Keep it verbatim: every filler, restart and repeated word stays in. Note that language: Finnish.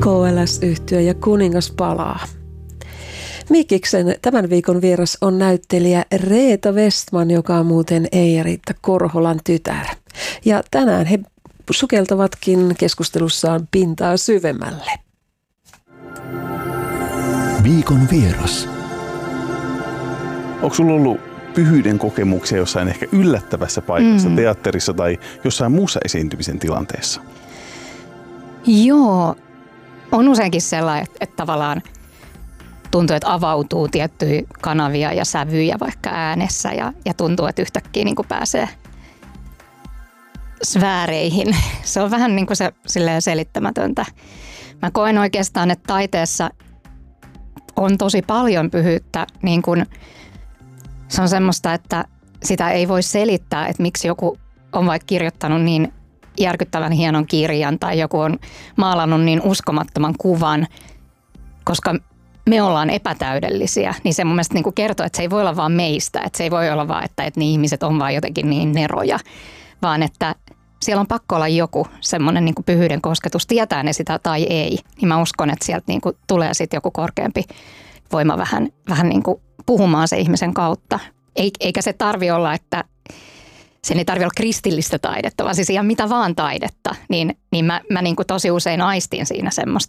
K L S-yhtye ja Kuningas palaa. Mikkiksen tämän viikon vieras on näyttelijä Reetta Westman, joka on muuten Eija-Riitta Korholan tytär. Ja tänään he sukeltavatkin keskustelussaan pintaa syvemmälle. Viikon vieras. Onko sulla ollut pyhyyden kokemuksia jossain ehkä yllättävässä paikassa, mm. teatterissa tai jossain muussa esiintymisen tilanteessa? Joo, on useinkin sellainen, että, että tavallaan tuntuu, että avautuu tiettyjä kanavia ja sävyjä vaikka äänessä ja, ja tuntuu, että yhtäkkiä niin kuin pääsee sfääreihin. Se on vähän niin kuin se silleen selittämätöntä. Mä koen oikeastaan, että taiteessa on tosi paljon pyhyyttä. Niin kuin se on semmoista, että sitä ei voi selittää, että miksi joku on vaikka kirjoittanut niin järkyttävän hienon kirjan tai joku on maalannut niin uskomattoman kuvan, koska me ollaan epätäydellisiä, niin se mun mielestä niin kuin kertoo, että se ei voi olla vaan meistä, että se ei voi olla vaan, että, että ne ihmiset on vaan jotenkin niin neroja, vaan että siellä on pakko olla joku semmoinen niin kuin pyhyyden kosketus, tietää ne sitä tai ei, niin mä uskon, että sieltä niin kuin tulee sitten joku korkeampi voima vähän, vähän niin kuin puhumaan se ihmisen kautta, eikä se tarvi olla, että sen ei tarvitse olla kristillistä taidetta, vaan siis ihan mitä vaan taidetta, niin, niin mä, mä niin kuin tosi usein aistin siinä semmoista